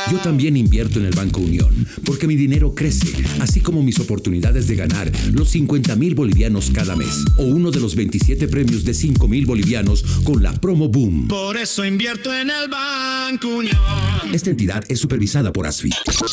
Yo también invierto en el Banco Unión, porque mi dinero crece, así como mis oportunidades de ganar los 50,000 bolivianos cada mes, o uno de los 27 premios de 5,000 bolivianos con la promo Boom. Por eso invierto en el Banco Unión. Esta entidad es supervisada por ASFI.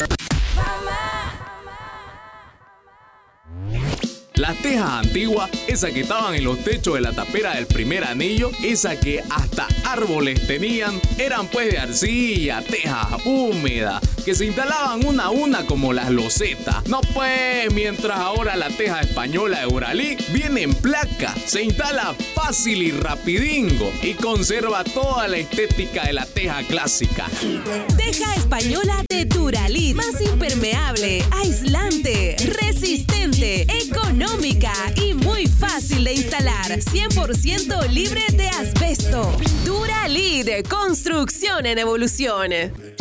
Las tejas antiguas, esas que estaban en los techos de la tapera del primer anillo, esas que hasta árboles tenían, eran pues de arcilla, tejas húmedas, que se instalaban una a una como las losetas. No pues, mientras ahora la teja española de Uralí viene en placa, se instala fácil y rapidingo y conserva toda la estética de la teja clásica. Teja española de Duralit, más impermeable, aislante, resistente, económica y muy fácil de instalar, 100% libre de asbesto. Duralit, construcción en evolución.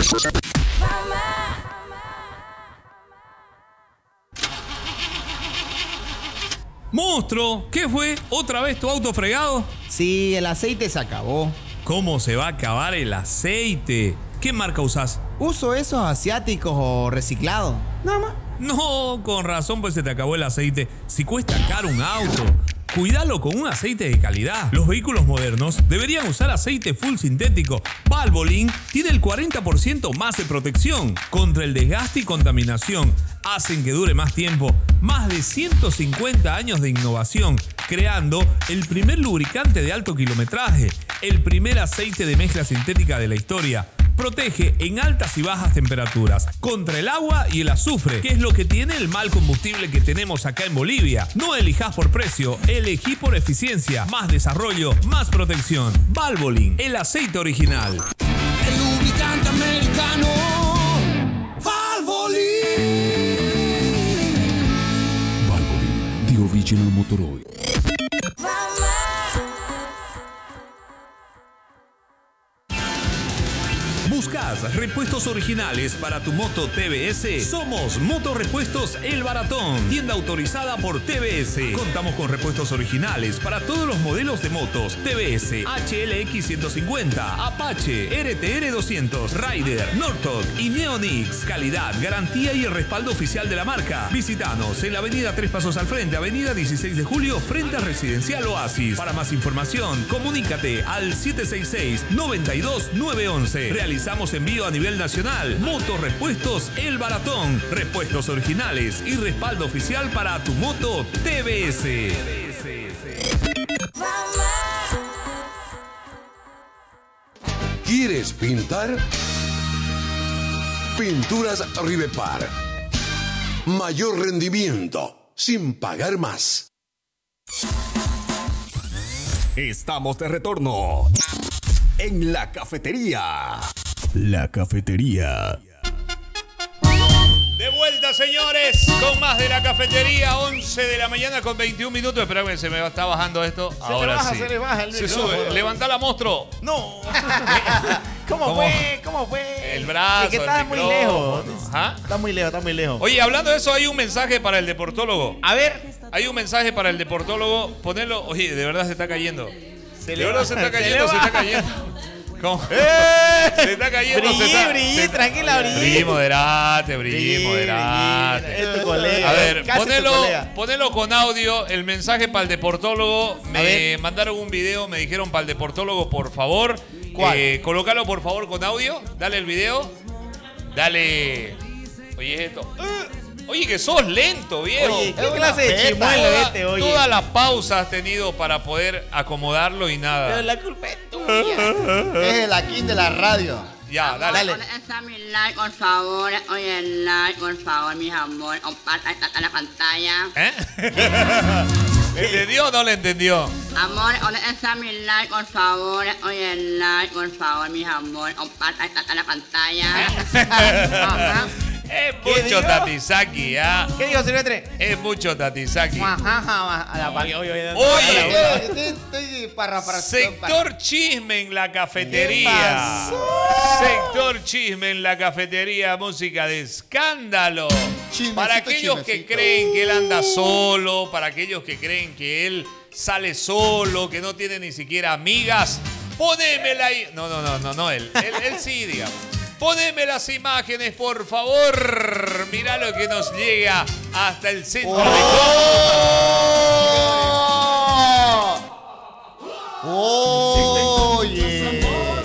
¡Monstruo! ¿Qué fue? ¿Otra vez tu auto fregado? Sí, el aceite se acabó. ¿Cómo se va a acabar el aceite? ¿Qué marca usás? Uso esos asiáticos o reciclados. Nada más. No, con razón pues se te acabó el aceite. Si cuesta caro un auto, cuídalo con un aceite de calidad. Los vehículos modernos deberían usar aceite full sintético. Valvoline tiene el 40% más de protección contra el desgaste y contaminación. Hacen que dure más tiempo. Más de 150 años de innovación, creando el primer lubricante de alto kilometraje, el primer aceite de mezcla sintética de la historia. Protege en altas y bajas temperaturas contra el agua y el azufre, que es lo que tiene el mal combustible que tenemos acá en Bolivia. No elijas por precio, elegí por eficiencia, más desarrollo, más protección. Valvoline, el aceite original. El lubricante americano. Valvoline. Valvoline, the original motor oil. ¿Buscas repuestos originales para tu moto TBS? Somos Motorrepuestos El Baratón, tienda autorizada por TBS. Contamos con repuestos originales para todos los modelos de motos TBS, HLX 150, Apache, RTR 200, Rider, Nortok y Neonix. Calidad, garantía y el respaldo oficial de la marca. Visítanos en la avenida Tres Pasos al Frente, avenida 16 de Julio, frente a Residencial Oasis. Para más información, comunícate al 766-92-911. Realizamos envío a nivel nacional. Motorrepuestos El Baratón. Repuestos originales y respaldo oficial para tu moto TBS. ¿Quieres pintar? Pinturas Rivepar. Mayor rendimiento sin pagar más. Estamos de retorno en la cafetería. La cafetería. De vuelta, señores, con más de la cafetería, 11 de la mañana con 21 minutos. Espera que se me está bajando esto. Ahora sí. Se le baja el Se micrófono. sube. Levantala, monstruo. No. ¿Cómo fue? ¿Cómo fue? El brazo, Es que está el muy lejos. micrófono. ¿Ah? Está muy lejos. Oye, hablando de eso, hay un mensaje para el deportólogo. A ver. Hay un mensaje para el deportólogo. Ponelo. Oye, de verdad se está cayendo. Se De verdad se está cayendo, se está cayendo. ¿Cómo? Se está cayendo. Brillí, tranquila, brillí. Brillí, moderate. Es tu colega. A ver, Casi tu colega. ponelo con audio, el mensaje para el deportólogo. Me mandaron un video, me dijeron para el deportólogo, por favor. ¿Cuál? Colócalo, por favor, con audio. Dale el video. Dale. Oye, esto. Oye, que sos lento, viejo. Oye, ¿qué clase de chimuelo oye? Toda la pausa has tenido para poder acomodarlo y nada. Pero la culpa es tuya. Es el Aquín de la radio. Ya, dale. Está mi like, por favor. Oye, like, por favor, mis amores. Compartan a la pantalla. ¿Le entendió o no le entendió? Amor, ¿dónde está mi like, por favor? Oye, like, por favor, mis amores. Compartan a la pantalla. Ajá. Es mucho Tatizaki, ¿ah? ¿Qué dijo Silvestre? Es mucho Tatizaki. Oye. Sector chisme en la cafetería. Sector chisme en la cafetería. Música de escándalo. Para aquellos que creen que él anda solo, para aquellos que creen que él sale solo, que no tiene ni siquiera amigas, ponémela ahí. No, él sí, digamos. Poneme las imágenes, por favor. Mirá lo que nos llega hasta el centro de Oye.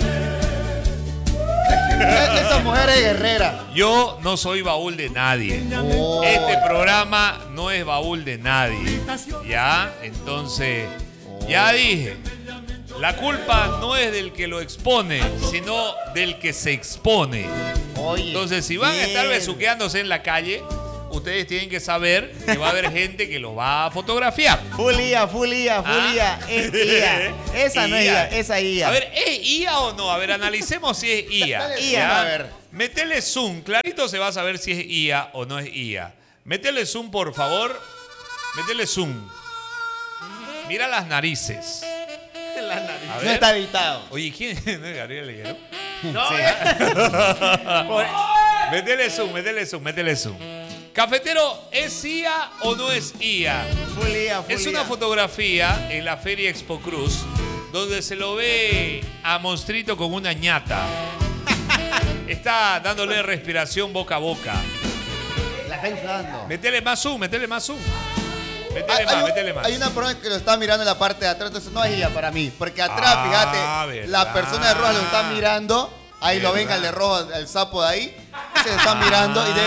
Esa mujer es guerrera. Yo no soy baúl de nadie. Este programa no es baúl de nadie. ¿Ya? Entonces, ya dije. La culpa no es del que lo expone, sino del que se expone. Oye, entonces, si van a estar besuqueándose en la calle, ustedes tienen que saber que va a haber gente que los va a fotografiar. Fulia. Es IA. Esa no es IA, esa IA. A ver, ¿es IA o no? A ver, analicemos si es IA. IA, a ver. Metele zoom. Clarito se va a saber si es IA o no es IA. Metele zoom, por favor. Metele zoom. Mira las narices. No está editado. Oye, ¿quién es? ¿No es Gabriel Leguero? No, Métele zoom. Cafetero, ¿es IA o no es IA? Fulia. Es una fotografía en la Feria Expo Cruz donde se lo ve a Monstrito con una ñata. Está dándole respiración boca a boca. La está inflando. Métele más zoom. Métele más. Hay una persona que lo está mirando en la parte de atrás, entonces no es ella para mí. Porque atrás, fíjate, verdad. la persona de roja lo está mirando. Ahí lo ven al de rojo, el sapo de ahí. Se está mirando y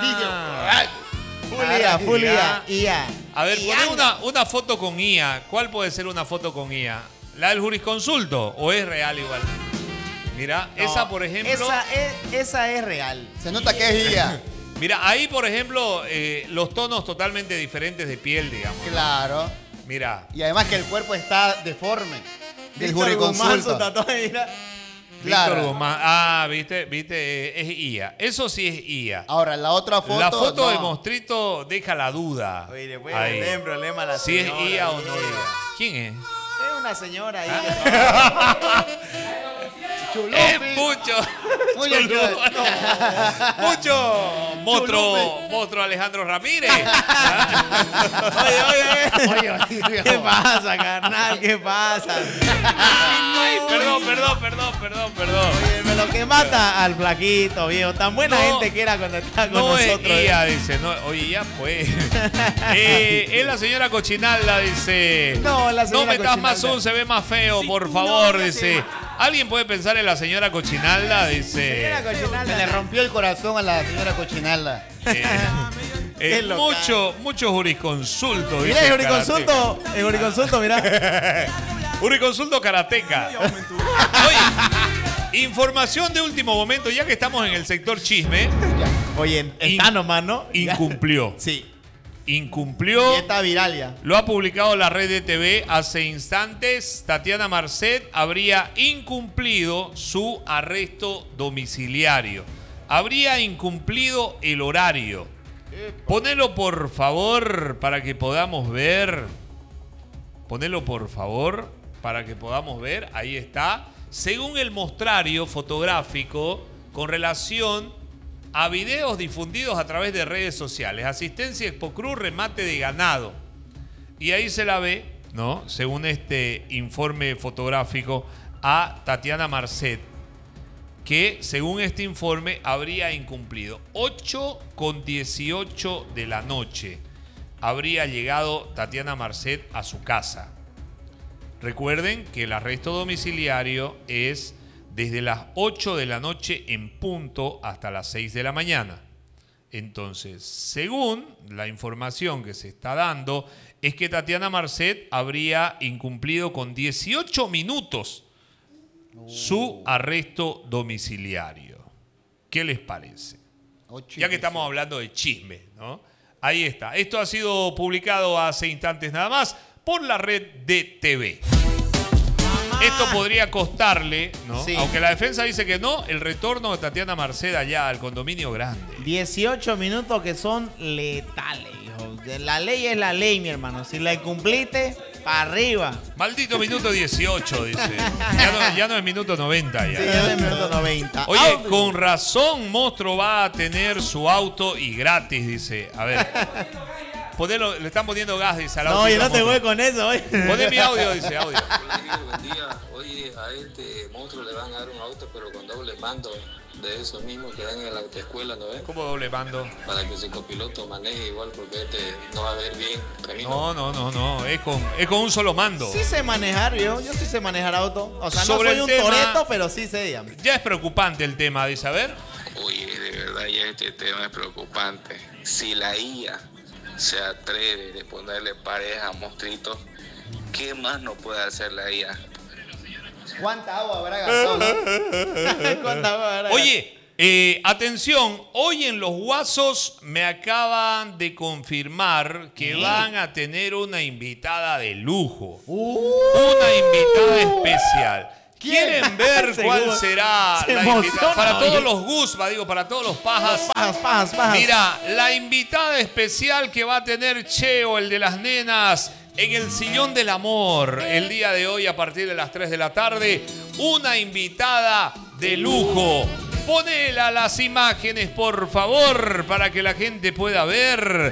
Fulia. IA. A ver, poné una foto con IA. ¿Cuál puede ser una foto con IA? ¿La del jurisconsulto o es real igual? Mira, no, esa por ejemplo... Esa es real. Se nota que es IA. Mira, ahí por ejemplo, los tonos totalmente diferentes de piel, digamos. Claro. Mira. Y además que el cuerpo está deforme. Del Víctor Guzmán, su jurisconsulto. tatuaje, mira. Claro. Víctor Guzmán. Viste, es IA. Eso sí es IA. Ahora, la otra foto... La foto no. de Monstrito deja la duda. Oye, después le den problema a la si señora. es IA o no IA. ¿Quién es? Es una señora ahí. Es mucho monstruo Alejandro Ramírez. Oye, ¿qué pasa, carnal? ¿Qué pasa? Ay, perdón. Oye, lo que mata al flaquito, viejo. Tan buena gente que era cuando estaba con nosotros. No es IA, dice. No, oye, ya pues. Es la señora Cochinalda, dice. No, la señora No metas más Cochinalda. se ve más feo, por favor, dice. ¿Alguien puede pensar en la señora Cochinalda? Dice. Señora Cochinalda. Se le rompió el corazón a la señora Cochinalda. Mucho jurisconsulto. Mira, el jurisconsulto, mira. Jurisconsulto karateca. Oye, información de último momento, ya que estamos en el sector chisme. Oye, está nomás, ¿no? Incumplió. Sí. Incumplió. Y está viral ya. Lo ha publicado la red de TV hace instantes. Tatiana Marcet habría incumplido su arresto domiciliario. Habría incumplido el horario. Ponelo por favor para que podamos ver. Ahí está. Según el mostrario fotográfico con relación a videos difundidos a través de redes sociales. Asistencia Expo Cruz, remate de ganado. Y ahí se la ve, ¿no? Según este informe fotográfico, a Tatiana Marcet, que según este informe habría incumplido. 8:18 de la noche habría llegado Tatiana Marcet a su casa. Recuerden que el arresto domiciliario es desde las 8 de la noche en punto hasta las 6 de la mañana. Entonces, según la información que se está dando, es que Tatiana Marcet habría incumplido con 18 minutos su arresto domiciliario. ¿Qué les parece? Ya que estamos hablando de chisme, ¿no? Ahí está. Esto ha sido publicado hace instantes nada más por la red de TV. Esto podría costarle, ¿no? Sí. Aunque la defensa dice que no, el retorno de Tatiana Marcet allá al condominio grande. 18 minutos que son letales, hijo. La ley es la ley, mi hermano. Si la incumpliste, para arriba. Maldito minuto 18, dice. Ya no es minuto 90 ya. Sí, ya no es minuto 90. Oye, con razón, Monstruo va a tener su auto y gratis, dice. A ver. Ponelo, le están poniendo gas, dice al auto. No, yo no te voy con eso, oye. Poné mi audio, dice, audio. Buen día. Oye, a este Monstruo le van a dar un auto, pero con doble mando. de eso mismo que dan en la autoescuela, ¿no ves? ¿Cómo doble mando? Para que ese copiloto maneje igual, porque no va a ver bien camino. No, es con un solo mando. Sí sé manejar, yo sí sé manejar auto. O sea, Sobre no soy el un tema, Toretto, pero sí sé, digamos. Ya es preocupante el tema de saber. Oye, de verdad ya este tema es preocupante. Si la IA se atreve de ponerle pareja a monstruitos, ¿qué más no puede hacer la IA? ¿Cuánta agua habrá gastado? ¿Cuánta agua habrá Oye, atención, hoy en Los Guasos me acaban de confirmar que van a tener una invitada de lujo. Una invitada especial. ¿Quieren ver cuál será la invitada? Para todos los Guzma, para todos los pajas. Pajas. Mira, la invitada especial que va a tener Cheo, el de las nenas, en el Sillón del Amor, el día de hoy a partir de las 3 de la tarde. Una invitada de lujo. Ponela las imágenes, por favor, para que la gente pueda ver.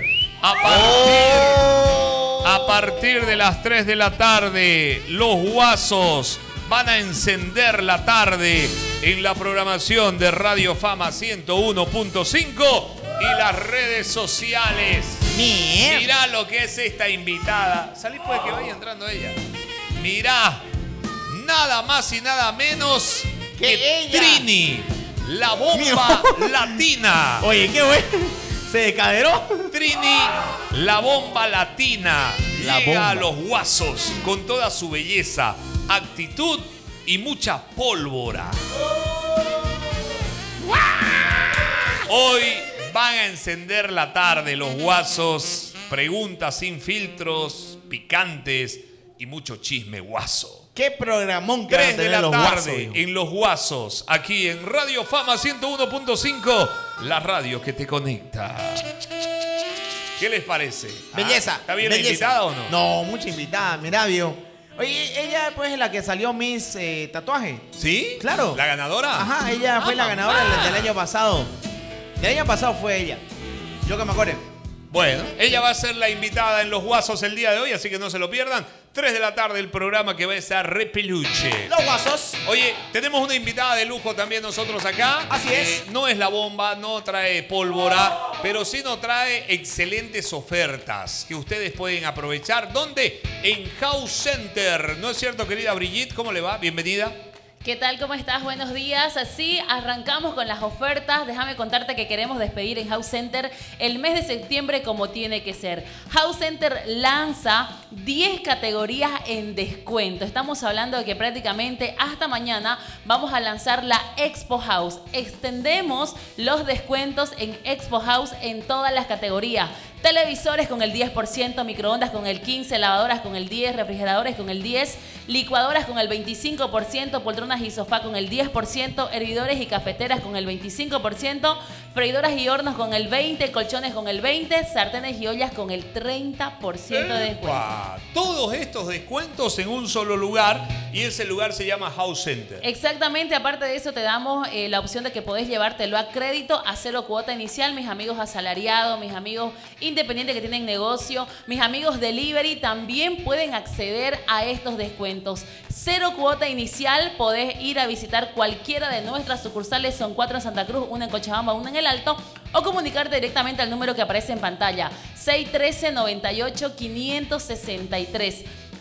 A partir de las 3 de la tarde, los Guasos van a encender la tarde en la programación de Radio Fama 101.5 y las redes sociales. Mirá lo que es esta invitada. Salí pues que vaya entrando ella. Mirá, nada más y nada menos que ella. Trini, la bomba latina. Oye, qué bueno. Se descaderó. Trini, la bomba latina. Llega a Los Guasos con toda su belleza, actitud y mucha pólvora. Hoy van a encender la tarde Los Guasos. Preguntas sin filtros, picantes y mucho chisme guaso. ¿Qué programón que 3 de la tarde en Los Guasos, aquí en Radio Fama 101.5, la radio que te conecta. ¿Qué les parece? Belleza. ¿Está bien belleza. la invitada o no? No, mucha invitada, mirá, vio. Oye, ella pues es la que salió Miss Tatuaje. ¿Sí? Claro. ¿La ganadora? Ajá, ella fue la ganadora del año pasado. Del año pasado fue ella. Yo que me acuerdo. Bueno, ella va a ser la invitada en Los Guasos el día de hoy, así que no se lo pierdan. 3 de la tarde el programa que va a estar repeluche. Los Guasos. Oye, tenemos una invitada de lujo también nosotros acá. Así es. No es la bomba, no trae pólvora, pero sí nos trae excelentes ofertas que ustedes pueden aprovechar. ¿Dónde? En House Center. ¿No es cierto, querida Brigitte? ¿Cómo le va? Bienvenida. ¿Qué tal? ¿Cómo estás? Buenos días. Así arrancamos con las ofertas. Déjame contarte que queremos despedir en House Center el mes de septiembre como tiene que ser. House Center lanza 10 categorías en descuento. Estamos hablando de que prácticamente hasta mañana vamos a lanzar la Expo House. Extendemos los descuentos en Expo House en todas las categorías. Televisores con el 10%, microondas con el 15%, lavadoras con el 10%, refrigeradores con el 10%, licuadoras con el 25%, poltronas y sofá con el 10%, hervidores y cafeteras con el 25%, freidoras y hornos con el 20%, colchones con el 20%, sartenes y ollas con el 30% de descuento. Todos estos descuentos en un solo lugar y ese lugar se llama House Center. Exactamente, aparte de eso te damos la opción de que podés llevártelo a crédito a 0 cuota inicial. Mis amigos asalariados, mis amigos independientes que tienen negocio, mis amigos delivery también pueden acceder a estos descuentos. 0 cuota inicial, podés ir a visitar cualquiera de nuestras sucursales, son 4 en Santa Cruz, 1 en Cochabamba, 1 en El Alto, o comunicarte directamente al número que aparece en pantalla, 613-98-563.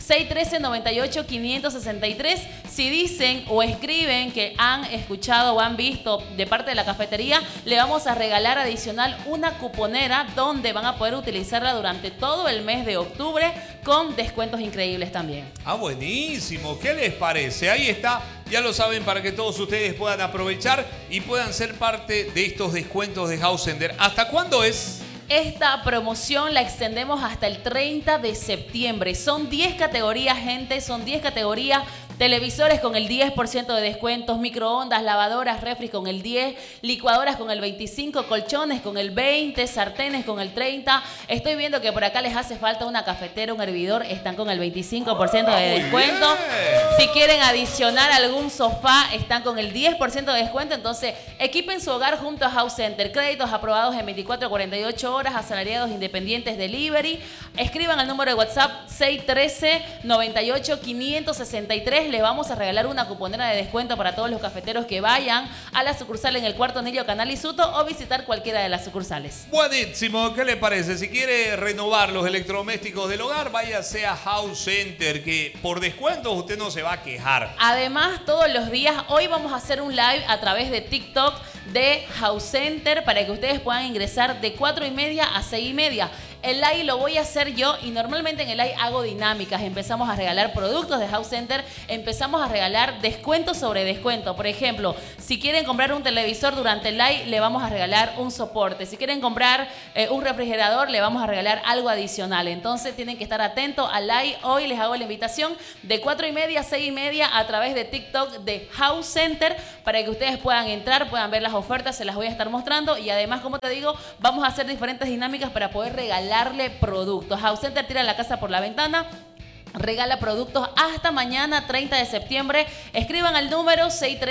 613-98-563. Si dicen o escriben que han escuchado o han visto de parte de la cafetería, le vamos a regalar adicional una cuponera donde van a poder utilizarla durante todo el mes de octubre con descuentos increíbles también. Ah, buenísimo. ¿Qué les parece? Ahí está. Ya lo saben, para que todos ustedes puedan aprovechar y puedan ser parte de estos descuentos de House Center. ¿Hasta cuándo es? Esta promoción la extendemos hasta el 30 de septiembre. Son 10 categorías, gente, son 10 categorías. Televisores con el 10% de descuentos, microondas, lavadoras, refris con el 10%, licuadoras con el 25%, colchones con el 20%, sartenes con el 30%. Estoy viendo que por acá les hace falta una cafetera, un hervidor, están con el 25% de descuento. Si quieren adicionar algún sofá, están con el 10% de descuento. Entonces, equipen su hogar junto a House Center. Créditos aprobados en 24 a 48 horas, asalariados independientes delivery. Escriban al número de WhatsApp 613-98-563. vez les vamos a regalar una cuponera de descuento para todos los cafeteros que vayan a la sucursal en el Cuarto Anillo Canal Isuto o visitar cualquiera de las sucursales. Buenísimo, ¿qué le parece? Si quiere renovar los electrodomésticos del hogar, váyase a House Center, que por descuentos usted no se va a quejar. Además, todos los días, hoy vamos a hacer un live a través de TikTok de House Center para que ustedes puedan ingresar de 4:30 a 6:30. El live lo voy a hacer yo y normalmente en el live hago dinámicas. Empezamos a regalar productos de House Center, empezamos a regalar descuento sobre descuento. Por ejemplo, si quieren comprar un televisor durante el live, le vamos a regalar un soporte. Si quieren comprar un refrigerador, le vamos a regalar algo adicional. Entonces tienen que estar atentos al live. Hoy les hago la invitación de 4:30 a 6:30 a través de TikTok de House Center para que ustedes puedan entrar, puedan ver las ofertas, se las voy a estar mostrando. Y además, como te digo, vamos a hacer diferentes dinámicas para poder regalarle productos. House Center tira la casa por la ventana. Regala productos hasta mañana 30 de septiembre. Escriban al número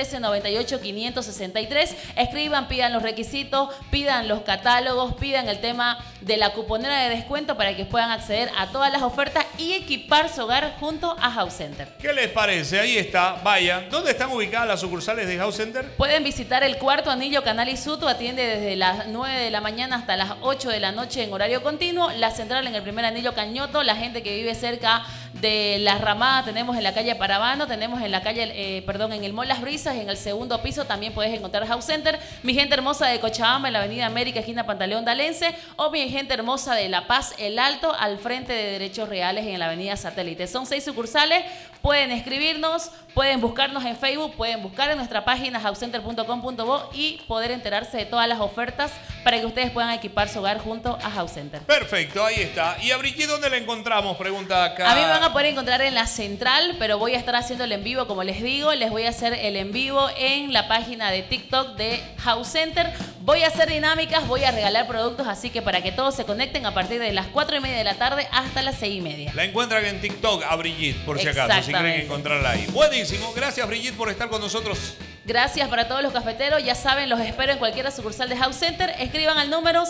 613-98-563. Escriban, pidan los requisitos, pidan los catálogos, pidan el tema de la cuponera de descuento para que puedan acceder a todas las ofertas y equipar su hogar junto a House Center. ¿Qué les parece? Ahí está, vayan. ¿Dónde están ubicadas las sucursales de House Center? Pueden visitar el Cuarto Anillo Canal Isuto, atiende desde las 9 de la mañana hasta las 8 de la noche en horario continuo. La central en el Primer Anillo Cañoto, la gente que vive cerca de Las Ramadas tenemos en la calle Parabano, tenemos en la calle, en el Mall Las Brisas, en el segundo piso también puedes encontrar House Center. Mi gente hermosa de Cochabamba, en la avenida América, esquina Pantaleón Dalense, o mi gente hermosa de La Paz, El Alto, al frente de Derechos Reales en la avenida Satélite. Son 6 sucursales, pueden escribirnos, pueden buscarnos en Facebook, pueden buscar en nuestra página housecenter.com.bo y poder enterarse de todas las ofertas para que ustedes puedan equipar su hogar junto a House Center. Perfecto, ahí está. ¿Y a Brigitte dónde la encontramos? Pregunta acá. A mí me van a poder encontrar en la central, pero voy a estar haciendo el en vivo, como les digo. Les voy a hacer el en vivo en la página de TikTok de House Center. Voy a hacer dinámicas, voy a regalar productos, así que para que todos se conecten a partir de las 4:30 de la tarde hasta las 6:30. La encuentran en TikTok a Brigitte, por si acaso, si quieren encontrarla ahí. Buenísimo, gracias Brigitte por estar con nosotros. Gracias para todos los cafeteros, ya saben, los espero en cualquier sucursal de House Center. Escriban al número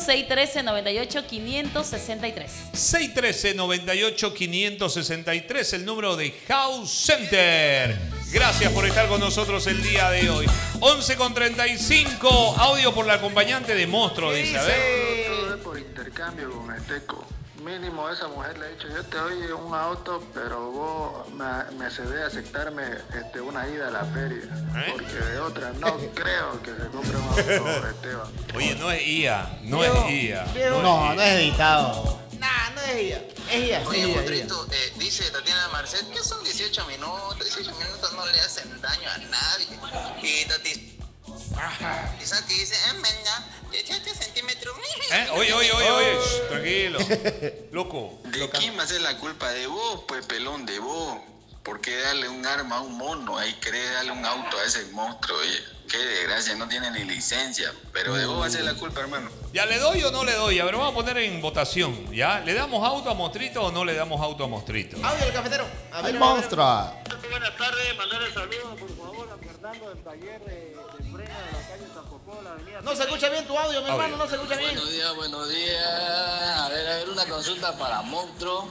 613-98-563. 613-98-563, el número de House Center. Gracias por estar con nosotros el día de hoy. 11:35, audio por la acompañante de Monstruo, dice. A ver. Por intercambio con Esteco. Mínimo esa mujer le ha dicho, yo te doy un auto, pero vos me cedés a aceptarme una ida a la feria. Porque de otra no creo que se compre un auto, Esteban. Oye, no es IA, no es IA. No es editado. Nah, no es IA. Es IA, sí. Oye, Motrito, dice Tatiana Marcet que son 18 minutos. 18 minutos no le hacen daño a nadie. Y Tati... Quizás que dice, venga, 18 centímetros. Oye, tranquilo. Loco. ¿De quién va a ser la culpa? De vos, pues, pelón, de vos. ¿Por qué darle un arma a un mono? Ahí querés darle un auto a ese monstruo, oye. Qué desgracia, no tiene ni licencia. Pero de vos va a ser la culpa, hermano. ¿Ya le doy o no le doy? A ver, vamos a poner en votación, ¿ya? ¿Le damos auto a Mostrito o no le damos auto a Mostrito? Audio del cafetero. A ver, monstruo. Buenas tardes, mandarle saludos, por favor, a Fernando del taller de freno de la calle San Popó, la avenida... No se escucha bien tu audio, mi hermano, no se escucha bien. Buenos días. A ver, una consulta para Monstruo.